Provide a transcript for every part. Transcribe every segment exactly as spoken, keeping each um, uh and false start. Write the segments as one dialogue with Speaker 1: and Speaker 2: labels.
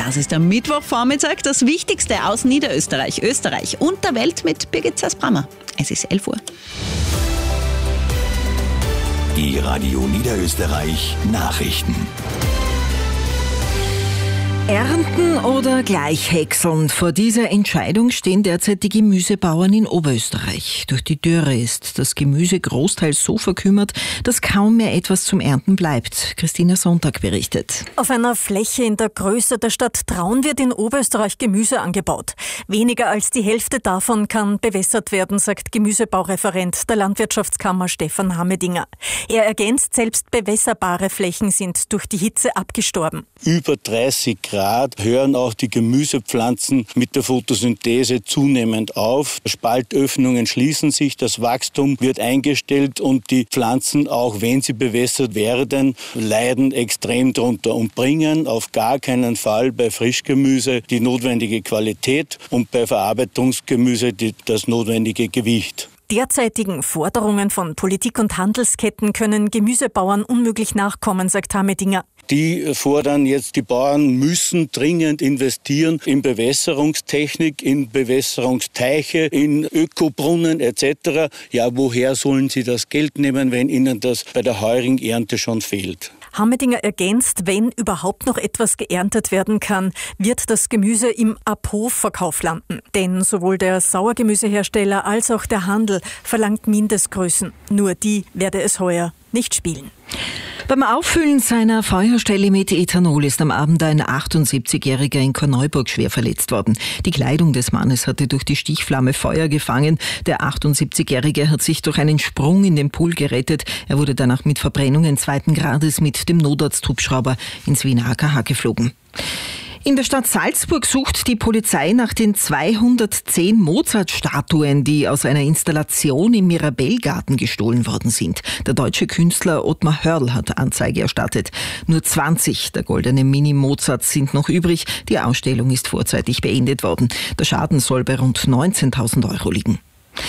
Speaker 1: Das ist der Mittwochvormittag, das Wichtigste aus Niederösterreich, Österreich und der Welt mit Birgit Zersbrammer. Es ist elf Uhr.
Speaker 2: Die Radio Niederösterreich Nachrichten.
Speaker 3: Ernten oder gleich häckseln? Vor dieser Entscheidung stehen derzeit die Gemüsebauern in Oberösterreich. Durch die Dürre ist das Gemüse großteils so verkümmert, dass kaum mehr etwas zum Ernten bleibt. Christina Sonntag berichtet.
Speaker 4: Auf einer Fläche in der Größe der Stadt Traun wird in Oberösterreich Gemüse angebaut. Weniger als die Hälfte davon kann bewässert werden, sagt Gemüsebaureferent der Landwirtschaftskammer Stefan Hamedinger. Er ergänzt, selbst bewässerbare Flächen sind durch die Hitze abgestorben.
Speaker 5: Über dreißig Grad hören auch die Gemüsepflanzen mit der Photosynthese zunehmend auf. Spaltöffnungen schließen sich, das Wachstum wird eingestellt und die Pflanzen, auch wenn sie bewässert werden, leiden extrem drunter und bringen auf gar keinen Fall bei Frischgemüse die notwendige Qualität und bei Verarbeitungsgemüse die, das notwendige Gewicht.
Speaker 4: Derzeitigen Forderungen von Politik und Handelsketten können Gemüsebauern unmöglich nachkommen, sagt Hamedinger.
Speaker 5: Die fordern jetzt, die Bauern müssen dringend investieren in Bewässerungstechnik, in Bewässerungsteiche, in Ökobrunnen et cetera. Ja, woher sollen sie das Geld nehmen, wenn ihnen das bei der heurigen Ernte schon fehlt?
Speaker 4: Hamedinger ergänzt, wenn überhaupt noch etwas geerntet werden kann, wird das Gemüse im Abhofverkauf landen. Denn sowohl der Sauergemüsehersteller als auch der Handel verlangt Mindestgrößen. Nur die werde es heuer nicht spielen.
Speaker 3: Beim Auffüllen seiner Feuerstelle mit Ethanol ist am Abend ein achtundsiebzigjähriger in Korneuburg schwer verletzt worden. Die Kleidung des Mannes hatte durch die Stichflamme Feuer gefangen. Der achtundsiebzigjährige hat sich durch einen Sprung in den Pool gerettet. Er wurde danach mit Verbrennungen zweiten Grades mit dem Notarzthubschrauber ins Wiener A K H geflogen. In der Stadt Salzburg sucht die Polizei nach den zweihundertzehn Mozart-Statuen, die aus einer Installation im Mirabellgarten gestohlen worden sind. Der deutsche Künstler Ottmar Hörl hat Anzeige erstattet. Nur zwanzig der goldenen Mini-Mozarts sind noch übrig. Die Ausstellung ist vorzeitig beendet worden. Der Schaden soll bei rund neunzehntausend Euro liegen.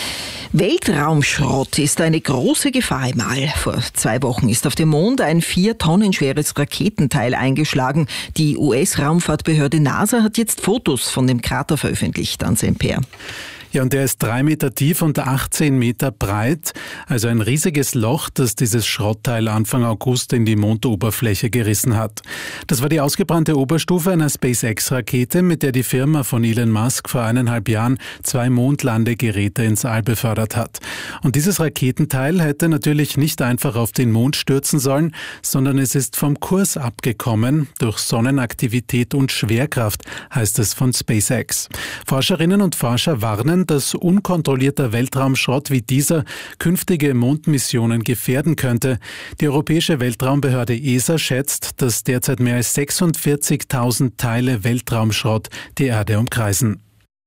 Speaker 3: Weltraumschrott ist eine große Gefahr im All. Vor zwei Wochen ist auf dem Mond ein vier Tonnen schweres Raketenteil eingeschlagen. Die U S-Raumfahrtbehörde NASA hat jetzt Fotos von dem Krater veröffentlicht, Anselm Peer.
Speaker 6: Ja, und der ist drei Meter tief und achtzehn Meter breit. Also ein riesiges Loch, das dieses Schrottteil Anfang August in die Mondoberfläche gerissen hat. Das war die ausgebrannte Oberstufe einer SpaceX-Rakete, mit der die Firma von Elon Musk vor eineinhalb Jahren zwei Mondlandegeräte ins All befördert hat. Und dieses Raketenteil hätte natürlich nicht einfach auf den Mond stürzen sollen, sondern es ist vom Kurs abgekommen durch Sonnenaktivität und Schwerkraft, heißt es von SpaceX. Forscherinnen und Forscher warnen, dass unkontrollierter Weltraumschrott wie dieser künftige Mondmissionen gefährden könnte. Die Europäische Weltraumbehörde E S A schätzt, dass derzeit mehr als sechsundvierzigtausend Teile Weltraumschrott die Erde umkreisen.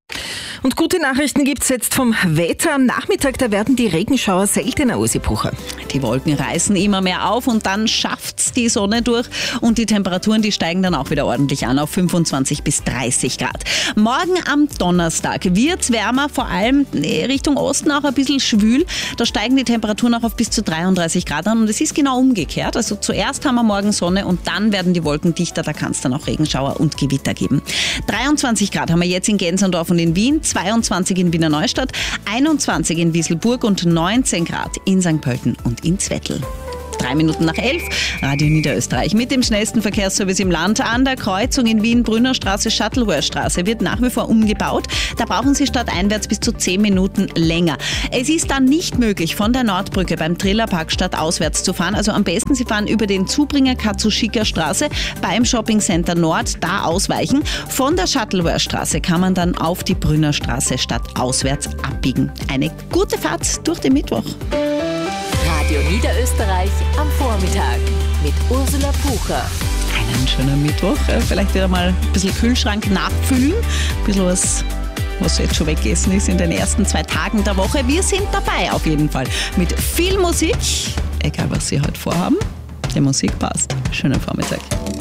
Speaker 3: Und gute Nachrichten gibt's jetzt vom Wetter. Am Nachmittag, da werden die Regenschauer seltener, Ursi Pucher.
Speaker 1: Die Wolken reißen immer mehr auf und dann schafft's die Sonne durch und die Temperaturen, die steigen dann auch wieder ordentlich an auf fünfundzwanzig bis dreißig Grad. Morgen am Donnerstag wird's wärmer, vor allem Richtung Osten auch ein bisschen schwül. Da steigen die Temperaturen auch auf bis zu dreiunddreißig Grad an und es ist genau umgekehrt. Also zuerst haben wir morgen Sonne und dann werden die Wolken dichter, da kann es dann auch Regenschauer und Gewitter geben. dreiundzwanzig Grad haben wir jetzt in Gensendorf und in Wien, zweiundzwanzig in Wiener Neustadt, einundzwanzig in Wieselburg und neunzehn Grad in Sankt Pölten und in Zwettl. Drei Minuten nach elf, Radio Niederösterreich mit dem schnellsten Verkehrsservice im Land. An der Kreuzung in Wien, Brünnerstraße, Shuttleworth-Straße wird nach wie vor umgebaut. Da brauchen Sie stadteinwärts bis zu zehn Minuten länger. Es ist dann nicht möglich, von der Nordbrücke beim Trillerpark stadtauswärts zu fahren. Also am besten Sie fahren über den Zubringer Katsushika Straße beim Shopping Center Nord, da ausweichen. Von der Shuttleworth-Straße kann man dann auf die Brünnerstraße stadtauswärts abbiegen. Eine gute Fahrt durch den Mittwoch.
Speaker 7: Radio Niederösterreich am Vormittag mit Ursula Pucher.
Speaker 1: Einen schönen Mittwoch. Vielleicht wieder mal ein bisschen Kühlschrank nachfüllen. Ein bisschen was, was jetzt schon weggegessen ist in den ersten zwei Tagen der Woche. Wir sind dabei auf jeden Fall mit viel Musik. Egal, was Sie heute vorhaben. Die Musik passt. Schönen Vormittag.